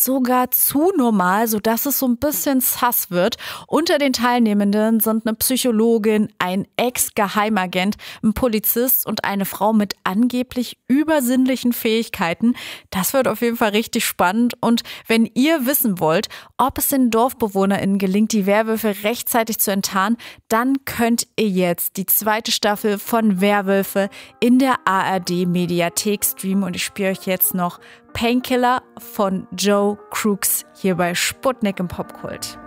sogar zu normal, sodass es so ein bisschen sus wird. Unter den Teilnehmenden sind eine Psychologin, ein Ex-Geheimagent, ein Polizist und eine Frau mit angeblich übersinnlichen Fähigkeiten. Das wird auf jeden Fall richtig spannend. Und wenn ihr wissen wollt, ob es den DorfbewohnerInnen gelingt, die Werwölfe rechtzeitig zu enttarnen, dann könnt ihr jetzt die zweite Staffel von Werwölfe in der ARD-Mediathek streamen. Und ich spiele euch jetzt noch Painkiller von Joe Crooks hier bei Sputnik im Popkult.